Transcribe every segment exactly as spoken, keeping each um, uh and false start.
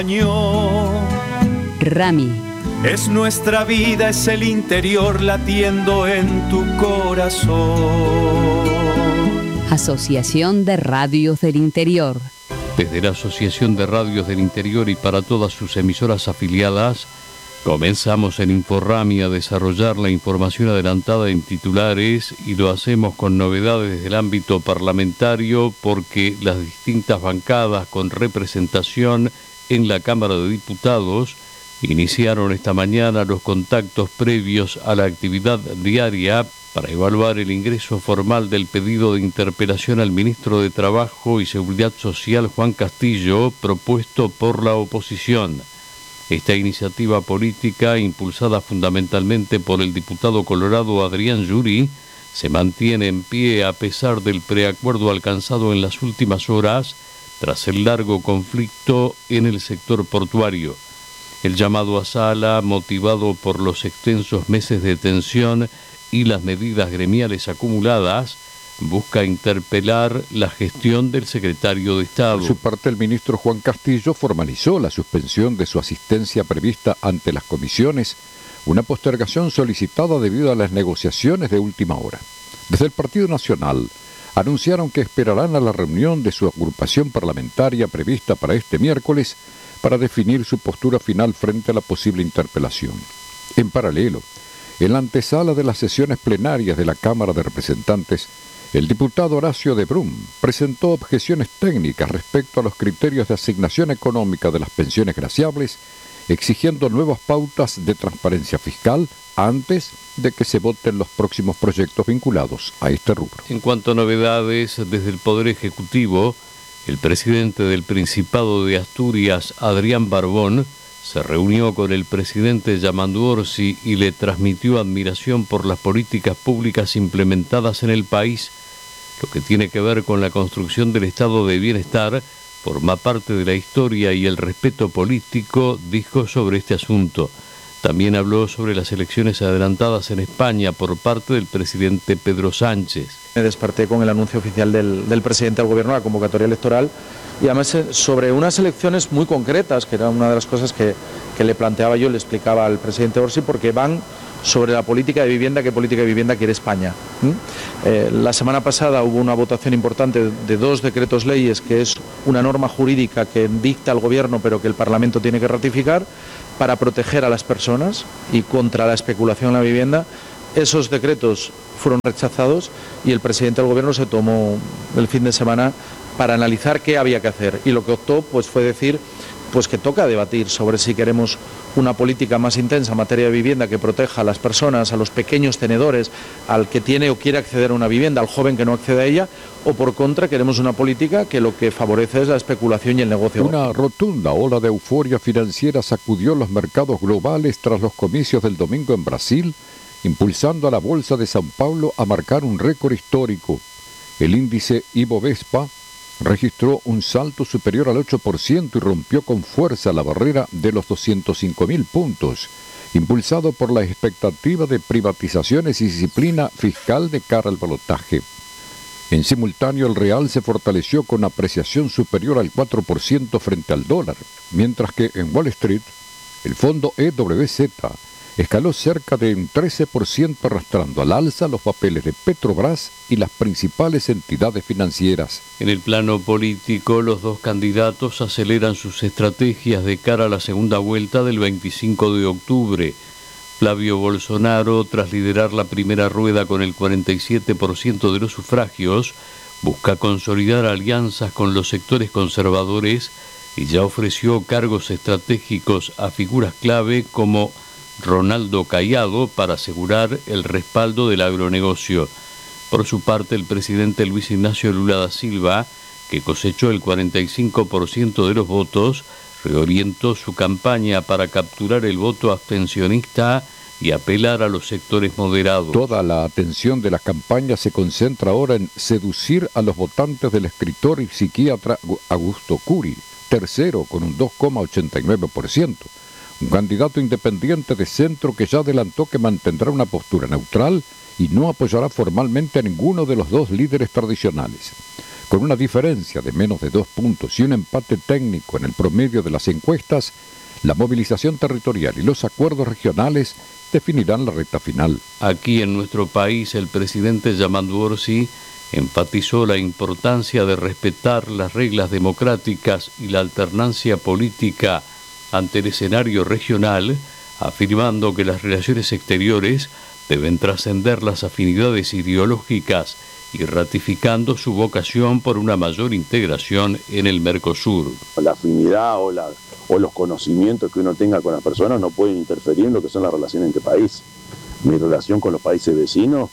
Rami. Es nuestra vida, es el interior latiendo en tu corazón. Asociación de Radios del Interior. Desde la Asociación de Radios del Interior y para todas sus emisoras afiliadas, comenzamos en Inforrami a desarrollar la información adelantada en titulares y lo hacemos con novedades desde el ámbito parlamentario porque las distintas bancadas con representación en la Cámara de Diputados iniciaron esta mañana los contactos previos a la actividad diaria para evaluar el ingreso formal del pedido de interpelación al ministro de Trabajo y Seguridad Social, Juan Castillo, propuesto por la oposición. Esta iniciativa política, impulsada fundamentalmente por el diputado colorado Adrián Yuri, se mantiene en pie a pesar del preacuerdo alcanzado en las últimas horas tras el largo conflicto en el sector portuario. El llamado a sala, motivado por los extensos meses de tensión y las medidas gremiales acumuladas, busca interpelar la gestión del secretario de Estado. Por su parte, el ministro Juan Castillo formalizó la suspensión de su asistencia prevista ante las comisiones, una postergación solicitada debido a las negociaciones de última hora. Desde el Partido Nacional, anunciaron que esperarán a la reunión de su agrupación parlamentaria prevista para este miércoles para definir su postura final frente a la posible interpelación. En paralelo, en la antesala de las sesiones plenarias de la Cámara de Representantes, el diputado Horacio de Brum presentó objeciones técnicas respecto a los criterios de asignación económica de las pensiones graciables, exigiendo nuevas pautas de transparencia fiscal antes de que se voten los próximos proyectos vinculados a este rubro. En cuanto a novedades desde el Poder Ejecutivo, el presidente del Principado de Asturias, Adrián Barbón, se reunió con el presidente Yamandu Orsi y le transmitió admiración por las políticas públicas implementadas en el país. Lo que tiene que ver con la construcción del estado de bienestar forma parte de la historia y el respeto político, dijo sobre este asunto. También habló sobre las elecciones adelantadas en España por parte del presidente Pedro Sánchez. Me desperté con el anuncio oficial del, del presidente del gobierno, la convocatoria electoral, y además sobre unas elecciones muy concretas, que era una de las cosas que, que le planteaba yo, le explicaba al presidente Orsi, porque van sobre la política de vivienda, qué política de vivienda quiere España. ¿Mm? Eh, la semana pasada hubo una votación importante de dos decretos leyes, que es una norma jurídica que dicta al gobierno, pero que el Parlamento tiene que ratificar, para proteger a las personas y contra la especulación en la vivienda. Esos decretos fueron rechazados y el presidente del gobierno se tomó el fin de semana para analizar qué había que hacer, y lo que optó pues fue decir pues que toca debatir sobre si queremos una política más intensa en materia de vivienda que proteja a las personas, a los pequeños tenedores, al que tiene o quiere acceder a una vivienda, al joven que no accede a ella, o por contra queremos una política que lo que favorece es la especulación y el negocio. Una rotunda ola de euforia financiera sacudió los mercados globales tras los comicios del domingo en Brasil, impulsando a la Bolsa de São Paulo a marcar un récord histórico. El índice Ibovespa registró un salto superior al ocho por ciento y rompió con fuerza la barrera de los doscientos cinco mil puntos, impulsado por la expectativa de privatizaciones y disciplina fiscal de cara al balotaje. En simultáneo, el real se fortaleció con apreciación superior al cuatro por ciento frente al dólar, mientras que en Wall Street, el fondo E W Z escaló cerca de un trece por ciento, arrastrando al alza los papeles de Petrobras y las principales entidades financieras. En el plano político, los dos candidatos aceleran sus estrategias de cara a la segunda vuelta del veinticinco de octubre. Flavio Bolsonaro, tras liderar la primera rueda con el cuarenta y siete por ciento de los sufragios, busca consolidar alianzas con los sectores conservadores y ya ofreció cargos estratégicos a figuras clave como Ronaldo Caiado para asegurar el respaldo del agronegocio. Por su parte, el presidente Luis Ignacio Lula da Silva, que cosechó el cuarenta y cinco por ciento de los votos, reorientó su campaña para capturar el voto abstencionista y apelar a los sectores moderados. Toda la atención de la campaña se concentra ahora en seducir a los votantes del escritor y psiquiatra Augusto Curi, tercero con un dos coma ochenta y nueve por ciento. Un candidato independiente de centro que ya adelantó que mantendrá una postura neutral y no apoyará formalmente a ninguno de los dos líderes tradicionales. Con una diferencia de menos de dos puntos y un empate técnico en el promedio de las encuestas, la movilización territorial y los acuerdos regionales definirán la recta final. Aquí en nuestro país, el presidente Yamandu Orsi enfatizó la importancia de respetar las reglas democráticas y la alternancia política ante el escenario regional, afirmando que las relaciones exteriores deben trascender las afinidades ideológicas y ratificando su vocación por una mayor integración en el Mercosur. La afinidad o, la, o los conocimientos que uno tenga con las personas no pueden interferir en lo que son las relaciones entre países. Mi relación con los países vecinos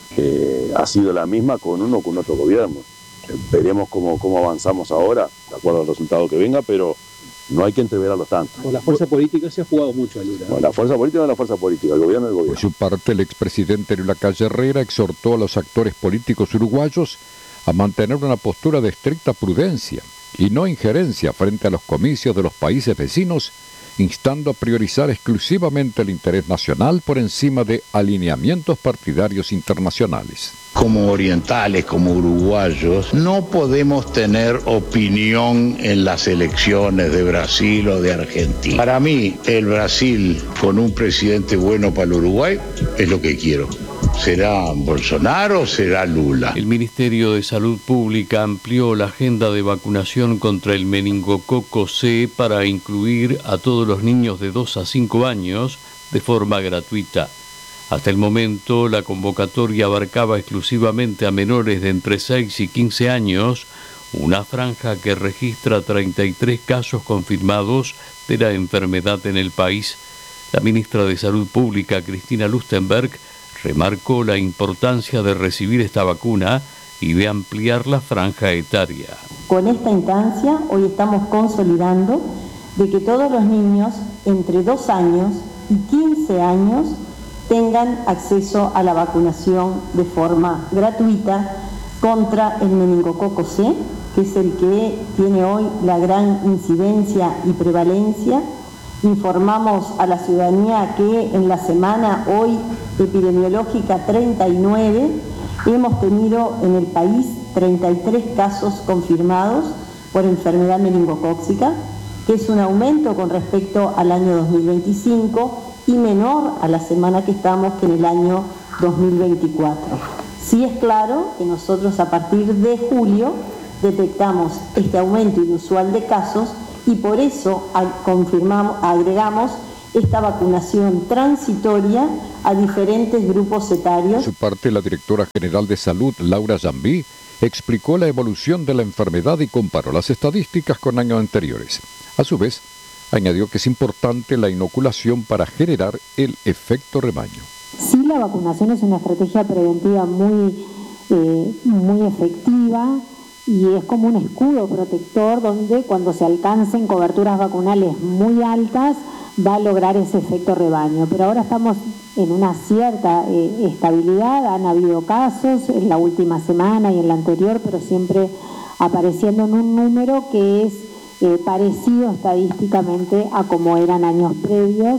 eh, ha sido la misma con uno o con otro gobierno. Veremos cómo, cómo avanzamos ahora, de acuerdo al resultado que venga, pero no hay que entreverarlos tanto. Con la fuerza política se ha jugado mucho a Lula. Bueno, la fuerza política es la fuerza política, el gobierno es el gobierno. Por su parte, el expresidente Luis Lacalle Herrera exhortó a los actores políticos uruguayos a mantener una postura de estricta prudencia y no injerencia frente a los comicios de los países vecinos, instando a priorizar exclusivamente el interés nacional por encima de alineamientos partidarios internacionales. Como orientales, como uruguayos, no podemos tener opinión en las elecciones de Brasil o de Argentina. Para mí, el Brasil con un presidente bueno para el Uruguay es lo que quiero. ¿Será Bolsonaro o será Lula? El Ministerio de Salud Pública amplió la agenda de vacunación contra el meningococo C para incluir a todos los niños de dos a cinco años de forma gratuita. Hasta el momento, la convocatoria abarcaba exclusivamente a menores de entre seis y quince años, una franja que registra treinta y tres casos confirmados de la enfermedad en el país. La ministra de Salud Pública, Cristina Lustenberg, remarcó la importancia de recibir esta vacuna y de ampliar la franja etaria. Con esta instancia, hoy estamos consolidando de que todos los niños entre dos años y quince años tengan acceso a la vacunación de forma gratuita contra el meningococo C, que es el que tiene hoy la gran incidencia y prevalencia. Informamos a la ciudadanía que en la semana hoy epidemiológica treinta y nueve hemos tenido en el país treinta y tres casos confirmados por enfermedad meningocócica, que es un aumento con respecto al año dos mil veinticinco y menor a la semana que estamos que en el año dos mil veinticuatro. Sí es claro que nosotros a partir de julio detectamos este aumento inusual de casos y por eso confirmamos, agregamos esta vacunación transitoria a diferentes grupos etarios. Por su parte, la directora general de Salud, Laura Jambí, explicó la evolución de la enfermedad y comparó las estadísticas con años anteriores. A su vez, añadió que es importante la inoculación para generar el efecto rebaño. Sí, la vacunación es una estrategia preventiva muy, eh, muy efectiva y es como un escudo protector donde cuando se alcancen coberturas vacunales muy altas va a lograr ese efecto rebaño. Pero ahora estamos en una cierta eh, estabilidad, han habido casos en la última semana y en la anterior, pero siempre apareciendo en un número que es eh, parecido estadísticamente a como eran años previos,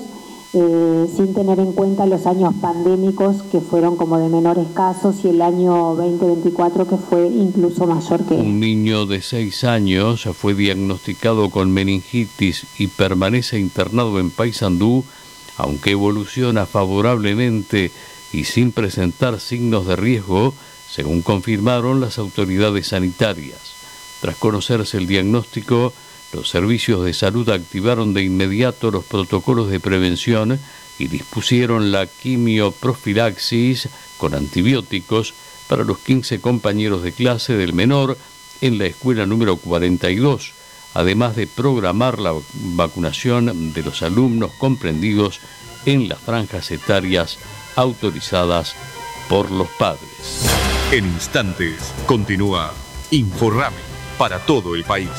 Eh, sin tener en cuenta los años pandémicos que fueron como de menores casos y el año veinte veinticuatro que fue incluso mayor que... Un niño de seis años fue diagnosticado con meningitis y permanece internado en Paysandú, aunque evoluciona favorablemente y sin presentar signos de riesgo, según confirmaron las autoridades sanitarias. Tras conocerse el diagnóstico, los servicios de salud activaron de inmediato los protocolos de prevención y dispusieron la quimioprofilaxis con antibióticos para los quince compañeros de clase del menor en la escuela número cuarenta y dos, además de programar la vacunación de los alumnos comprendidos en las franjas etarias autorizadas por los padres. En instantes continúa Inforrami para todo el país.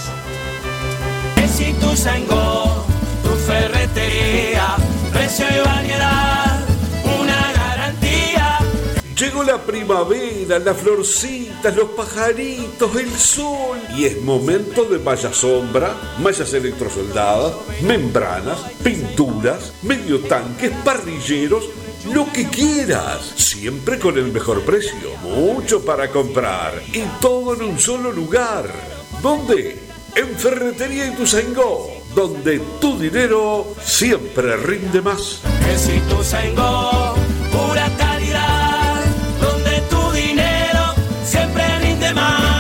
Si tu Sengo, tu ferretería, precio y variedad, una garantía. Llegó la primavera, las florcitas, los pajaritos, el sol. Y es momento de malla sombra, mallas electrosoldadas, membranas, pinturas, medio tanques, parrilleros lo que quieras, siempre con el mejor precio, mucho para comprar y todo en un solo lugar. ¿Dónde? En Ferretería Ituzaingó, donde tu dinero siempre rinde más. Es Ituzaingó, pura calidad, donde tu dinero siempre rinde más.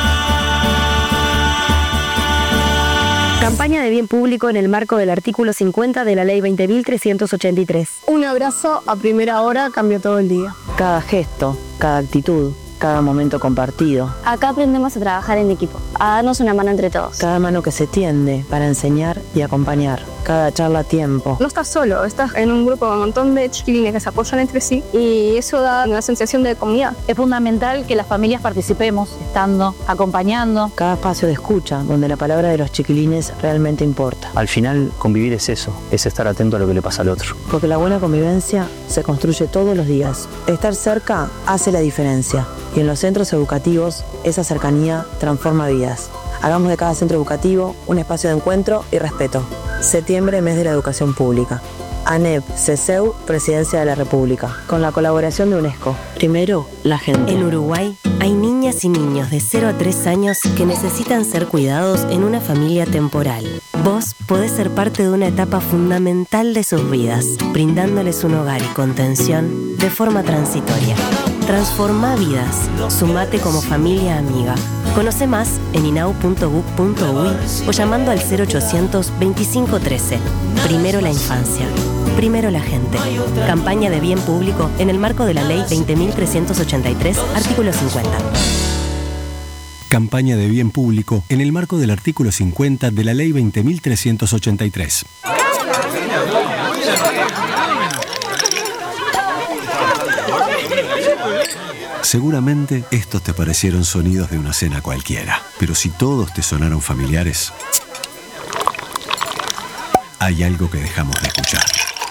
Campaña de bien público en el marco del artículo cincuenta de la Ley veinte mil trescientos ochenta y tres. Un abrazo a primera hora cambia todo el día. Cada gesto, cada actitud, cada momento compartido. Acá aprendemos a trabajar en equipo, a darnos una mano entre todos. Cada mano que se tiende para enseñar y acompañar. Cada charla a tiempo. No estás solo, estás en un grupo con un montón de chiquilines que se apoyan entre sí y eso da una sensación de comunidad. Es fundamental que las familias participemos, estando, acompañando. Cada espacio de escucha, donde la palabra de los chiquilines realmente importa. Al final, convivir es eso, es estar atento a lo que le pasa al otro. Porque la buena convivencia se construye todos los días. Estar cerca hace la diferencia. Y en los centros educativos, esa cercanía transforma vidas. Hagamos de cada centro educativo un espacio de encuentro y respeto. Septiembre, mes de la educación pública. ANEP, CESEU, Presidencia de la República. Con la colaboración de UNESCO. Primero, la gente. En Uruguay hay niñas y niños de cero a tres años que necesitan ser cuidados en una familia temporal. Vos podés ser parte de una etapa fundamental de sus vidas, brindándoles un hogar y contención de forma transitoria. Transforma vidas. Sumate como familia amiga. Conoce más en inau punto gov punto uy o llamando al cero ochocientos veinticinco trece. Primero la infancia. Primero la gente. Campaña de bien público en el marco de la Ley veinte mil trescientos ochenta y tres, artículo cincuenta. Campaña de bien público en el marco del artículo cincuenta de la Ley veinte mil trescientos ochenta y tres. Seguramente estos te parecieron sonidos de una cena cualquiera, pero si todos te sonaron familiares, hay algo que dejamos de escuchar.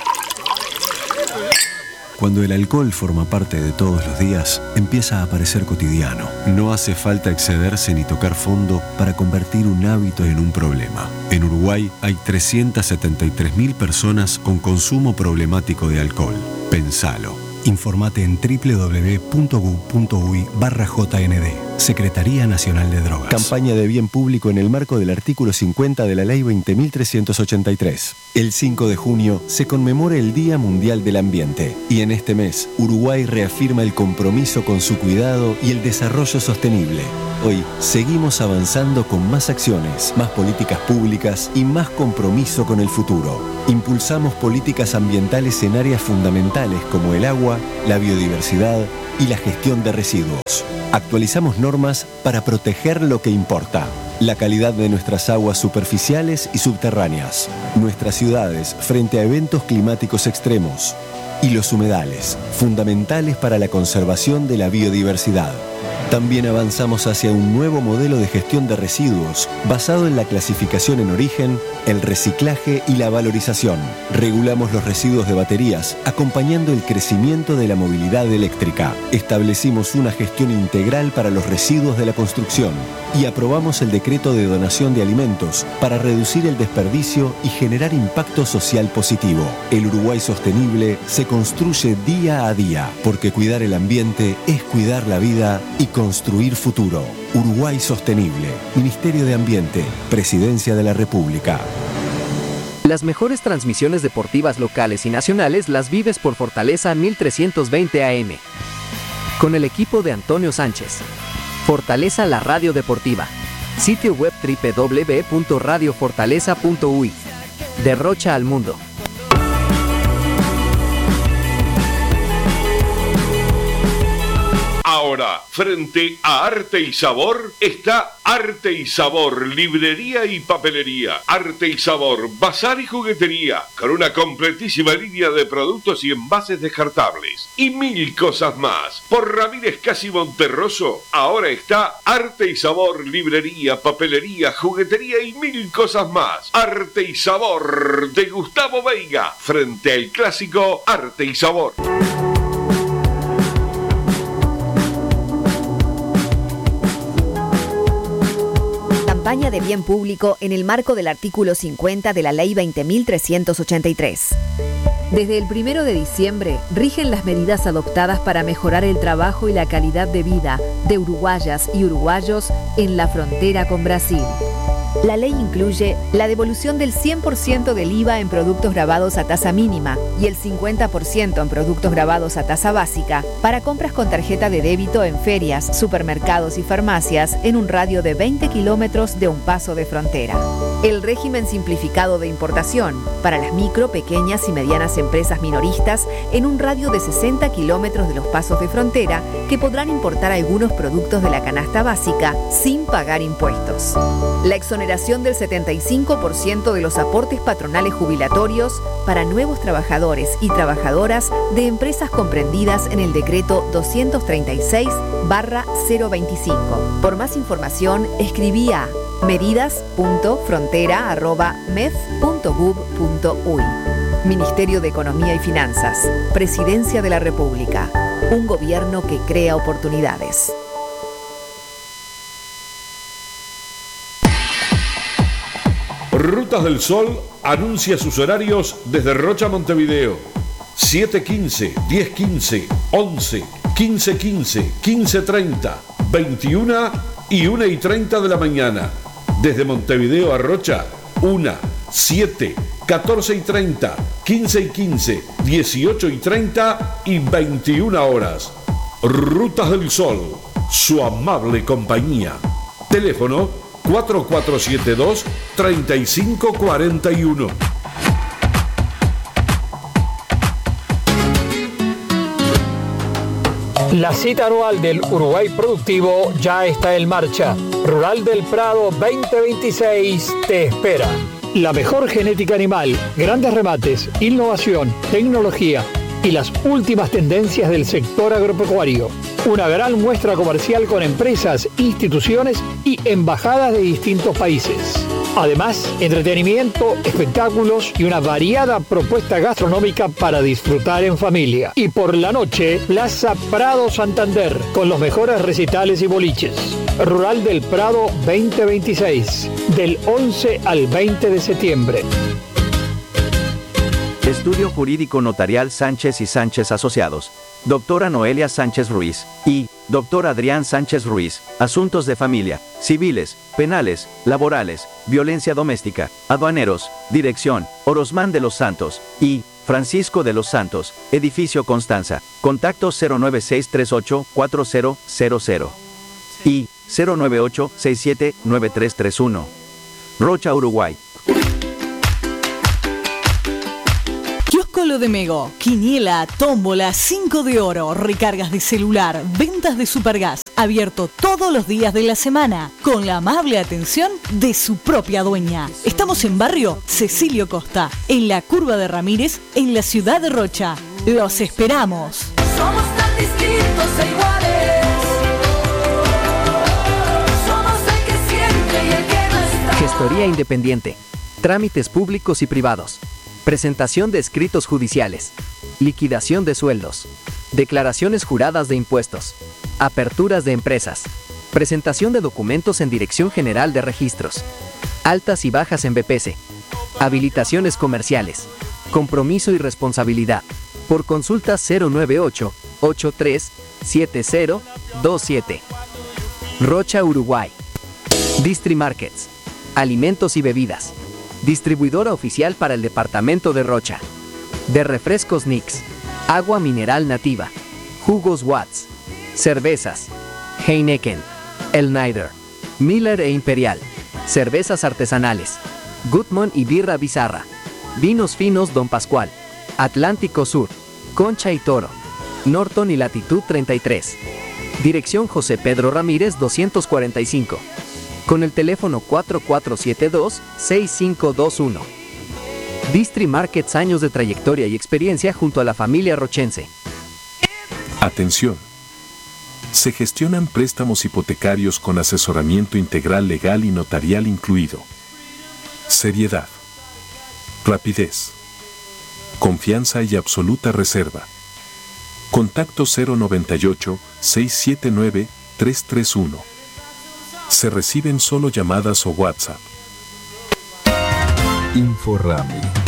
Cuando el alcohol forma parte de todos los días, empieza a parecer cotidiano. No hace falta excederse ni tocar fondo para convertir un hábito en un problema. En Uruguay hay trescientas setenta y tres mil personas con consumo problemático de alcohol. Pensalo. Informate en doble u doble u doble u punto gov punto uy barra J N D. Secretaría Nacional de Drogas. Campaña de bien público en el marco del artículo cincuenta de la Ley veinte mil trescientos ochenta y tres. El cinco de junio se conmemora el Día Mundial del Ambiente y en este mes Uruguay reafirma el compromiso con su cuidado y el desarrollo sostenible. Hoy seguimos avanzando con más acciones, más políticas públicas y más compromiso con el futuro. Impulsamos políticas ambientales en áreas fundamentales como el agua, la biodiversidad y la gestión de residuos. Actualizamos normas para proteger lo que importa. La calidad de nuestras aguas superficiales y subterráneas. Nuestras ciudades frente a eventos climáticos extremos. Y los humedales, fundamentales para la conservación de la biodiversidad. También avanzamos hacia un nuevo modelo de gestión de residuos basado en la clasificación en origen, el reciclaje y la valorización. Regulamos los residuos de baterías, acompañando el crecimiento de la movilidad eléctrica. Establecimos una gestión integral para los residuos de la construcción y aprobamos el decreto de donación de alimentos para reducir el desperdicio y generar impacto social positivo. El Uruguay sostenible se construye día a día, porque cuidar el ambiente es cuidar la vida y construir futuro. Uruguay Sostenible, Ministerio de Ambiente, Presidencia de la República. Las mejores transmisiones deportivas locales y nacionales las vives por Fortaleza mil trescientos veinte A M. Con el equipo de Antonio Sánchez. Fortaleza la radio deportiva. Sitio web doble u doble u doble u punto radio fortaleza punto uy. Derrocha al mundo. Ahora, frente a Arte y Sabor, está Arte y Sabor, librería y papelería. Arte y Sabor, bazar y juguetería, con una completísima línea de productos y envases descartables. Y mil cosas más. Por Ramírez Casi Monterroso, ahora está Arte y Sabor, librería, papelería, juguetería y mil cosas más. Arte y Sabor, de Gustavo Veiga, frente al clásico Arte y Sabor. Campaña de bien público en el marco del artículo cincuenta de la Ley veinte mil trescientos ochenta y tres. Desde el primero de diciembre rigen las medidas adoptadas para mejorar el trabajo y la calidad de vida de uruguayas y uruguayos en la frontera con Brasil. La ley incluye la devolución del cien por ciento del I V A en productos grabados a tasa mínima y el cincuenta por ciento en productos grabados a tasa básica para compras con tarjeta de débito en ferias, supermercados y farmacias en un radio de veinte kilómetros de un paso de frontera. El régimen simplificado de importación para las micro, pequeñas y medianas empresas minoristas en un radio de sesenta kilómetros de los pasos de frontera que podrán importar algunos productos de la canasta básica sin pagar impuestos. La exoneración del setenta y cinco por ciento de los aportes patronales jubilatorios para nuevos trabajadores y trabajadoras de empresas comprendidas en el decreto doscientos treinta y seis barra cero veinticinco. Por más información, escribí a medidas punto frontera arroba mef punto gov punto uy. Ministerio de Economía y Finanzas, Presidencia de la República, un gobierno que crea oportunidades. Rutas del Sol anuncia sus horarios desde Rocha, Montevideo. siete quince, diez quince, once, quince quince, quince treinta, veintiuno y una y treinta de la mañana. Desde Montevideo a Rocha, una, siete, catorce y treinta, quince y quince, dieciocho y treinta y veintiuna horas. Rutas del Sol, su amable compañía. Teléfono cuatro cuatro siete dos, tres cinco cuatro uno. La cita anual del Uruguay Productivo ya está en marcha. Rural del Prado veinte veintiséis te espera. La mejor genética animal, grandes remates, innovación, tecnología y las últimas tendencias del sector agropecuario. Una gran muestra comercial con empresas, instituciones y embajadas de distintos países. Además, entretenimiento, espectáculos y una variada propuesta gastronómica para disfrutar en familia. Y por la noche, Plaza Prado Santander, con los mejores recitales y boliches. Rural del Prado veinte veintiséis, del once al veinte de septiembre. Estudio Jurídico Notarial Sánchez y Sánchez Asociados. Doctora Noelia Sánchez Ruiz y Doctor Adrián Sánchez Ruiz. Asuntos de familia, civiles, penales, laborales, violencia doméstica, aduaneros, dirección, Orosmán de los Santos y Francisco de los Santos, Edificio Constanza. Contacto cero nueve seis tres ocho cuatro cero cero cero y cero nueve ocho seis siete nueve tres tres uno. Rocha, Uruguay. Kiosco de Mego, quiniela, tómbola, cinco de oro, recargas de celular, ventas de supergas, abierto todos los días de la semana, con la amable atención de su propia dueña. Estamos en barrio Cecilio Costa, en la Curva de Ramírez, en la ciudad de Rocha. Los esperamos. Somos tan distintos e iguales. Somos el que siente y el que no está. Gestoría independiente, trámites públicos y privados. Presentación de escritos judiciales, liquidación de sueldos, declaraciones juradas de impuestos, aperturas de empresas, presentación de documentos en Dirección General de Registros, altas y bajas en B P C, habilitaciones comerciales, compromiso y responsabilidad. Por consulta cero nueve ocho, ocho tres, siete cero, dos siete. Rocha, Uruguay. Distri Markets, alimentos y bebidas. Distribuidora oficial para el departamento de Rocha. De refrescos Nix, agua mineral nativa, jugos Watts, cervezas, Heineken, El Nider, Miller e Imperial, cervezas artesanales, Gutmann y birra Bizarra, vinos finos Don Pascual, Atlántico Sur, Concha y Toro, Norton y Latitud treinta y tres. Dirección José Pedro Ramírez doscientos cuarenta y cinco. Con el teléfono cuatro cuatro siete dos, seis cinco dos uno. Distri Markets, años de trayectoria y experiencia junto a la familia rochense. Atención. Se gestionan préstamos hipotecarios con asesoramiento integral legal y notarial incluido. Seriedad. Rapidez. Confianza y absoluta reserva. Contacto cero noventa y ocho, seis siete nueve, tres tres uno. Se reciben solo llamadas o WhatsApp. Inforrami.